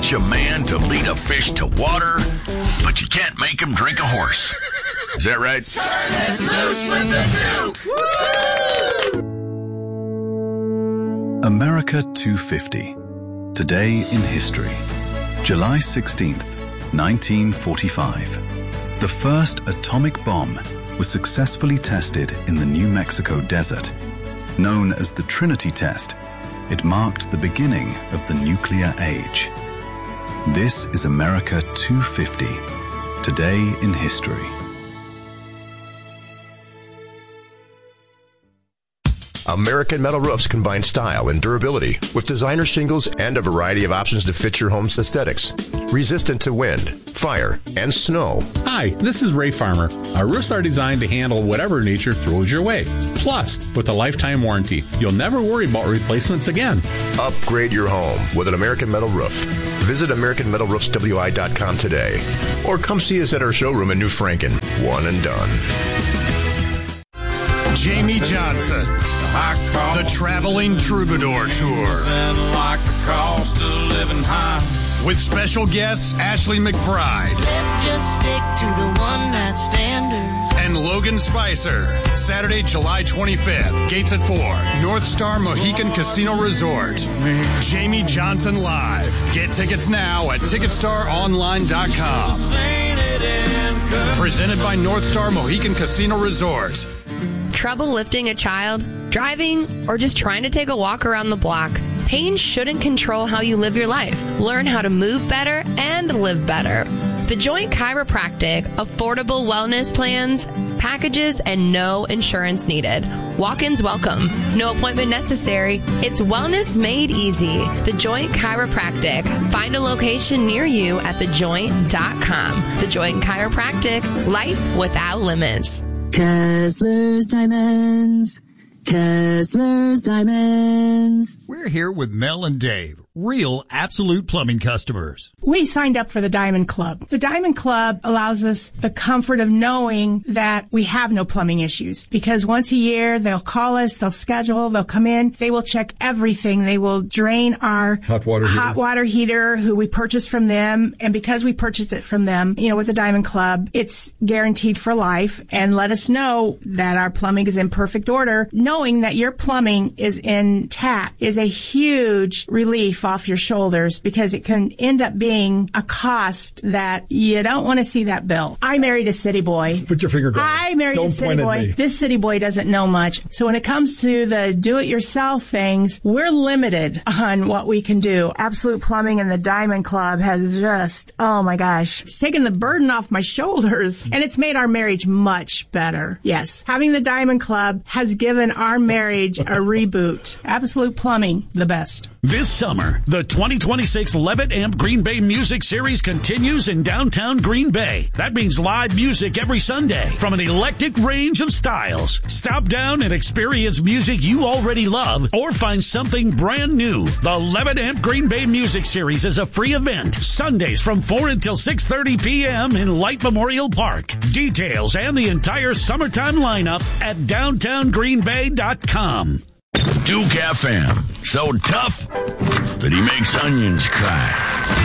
teach a man to lead a fish to water, but you can't make him drink a horse. Is that right? Turn it loose with the Duke! Woo! America 250. Today in history. July 16th, 1945. The first atomic bomb was successfully tested in the New Mexico desert. Known as the Trinity Test, it marked the beginning of the nuclear age. This is America 250. Today in history. American Metal Roofs combine style and durability with designer shingles and a variety of options to fit your home's aesthetics. Resistant to wind, fire, and snow. Hi, this is Ray Farmer. Our roofs are designed to handle whatever nature throws your way. Plus, with a lifetime warranty, you'll never worry about replacements again. Upgrade your home with an American Metal Roof. Visit AmericanMetalRoofsWI.com today. Or come see us at our showroom in New Franken. One and done. Jamie Johnson, the Traveling Troubadour Tour. With special guests Ashley McBride. Let's just stick to the one night standards. And Logan Spicer. Saturday, July 25th. Gates at 4. North Star Mohican Casino Resort. Jamie Johnson Live. Get tickets now at TicketStarOnline.com. Presented by North Star Mohican Casino Resort. Trouble lifting a child, driving, or just trying to take a walk around the block? Pain shouldn't control how you live your life. Learn how to move better and live better. The Joint Chiropractic, affordable wellness plans, packages, and no insurance needed. Walk-ins welcome. No appointment necessary. It's wellness made easy. The Joint Chiropractic. Find a location near you at thejoint.com. The Joint Chiropractic. Life without limits. Kessler's Diamonds. Kessler's Diamonds. We're here with Mel and Dave, real Absolute Plumbing customers. We signed up for the Diamond Club. The Diamond Club allows us the comfort of knowing that we have no plumbing issues, because once a year they'll call us, they'll schedule, they'll come in, they will check everything. They will drain our hot water heater, who we purchased from them. And because we purchased it from them, with the Diamond Club, it's guaranteed for life, and let us know that our plumbing is in perfect order. Knowing that your plumbing is intact is a huge relief off your shoulders, because it can end up being a cost that you don't want to see that bill. I married a city boy. Put your finger down. I married a city boy. This city boy doesn't know much. So when it comes to the do-it-yourself things, we're limited on what we can do. Absolute Plumbing and the Diamond Club has just, oh my gosh, it's taken the burden off my shoulders, and it's made our marriage much better. Yes, having the Diamond Club has given our marriage a reboot. Absolute Plumbing, the best. This summer, the 2026 Levitt Amp Green Bay Music Series continues in downtown Green Bay. That means live music every Sunday from an eclectic range of styles. Stop down and experience music you already love, or find something brand new. The Levitt Amp Green Bay Music Series is a free event, Sundays from 4 until 6:30 p.m. in Light Memorial Park. Details and the entire summertime lineup at downtowngreenbay.com. Duke FM. So tough that he makes onions cry.